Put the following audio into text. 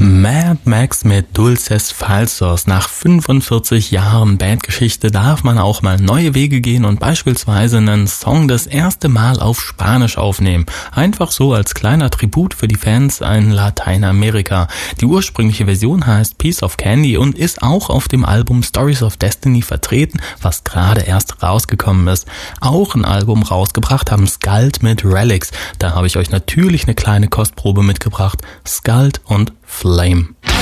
Mad Max mit Dulces Falsos. Nach 45 Jahren Bandgeschichte darf man auch mal neue Wege gehen und beispielsweise einen Song das erste Mal auf Spanisch aufnehmen. Einfach so als kleiner Tribut für die Fans in Lateinamerika. Die ursprüngliche Version heißt Piece of Candy und ist auch auf dem Album Stories of Destiny vertreten, was gerade erst rausgekommen ist. Auch ein Album rausgebracht haben Skuld mit Relics. Da habe ich euch natürlich eine kleine Kostprobe mitgebracht. Skuld und Flame.